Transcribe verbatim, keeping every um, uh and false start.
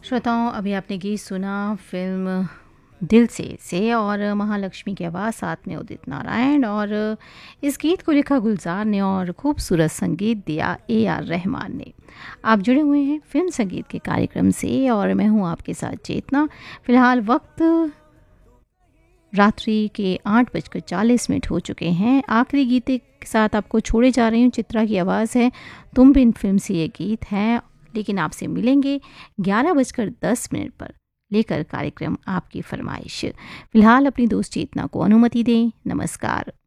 श्रोताओं, अभी आपने गीत सुना फिल्म दिल से से और महालक्ष्मी की आवाज़ साथ में उदित नारायण, और इस गीत को लिखा गुलजार ने और खूबसूरत संगीत दिया ए आर रहमान ने। आप जुड़े हुए हैं फिल्म संगीत के कार्यक्रम से और मैं हूं आपके साथ चेतना। फिलहाल वक्त रात्रि के आठ बजकर चालीस मिनट हो चुके हैं। आखिरी गीत के साथ आपको छोड़े जा रही हूँ। चित्रा की आवाज़ है, तुम बिन फिल्म से ये गीत है। लेकिन आपसे मिलेंगे ग्यारह बजकर दस मिनट पर, लेकर कार्यक्रम आपकी फरमाइश। फिलहाल अपनी दोस्त चेतना को अनुमति दें। नमस्कार।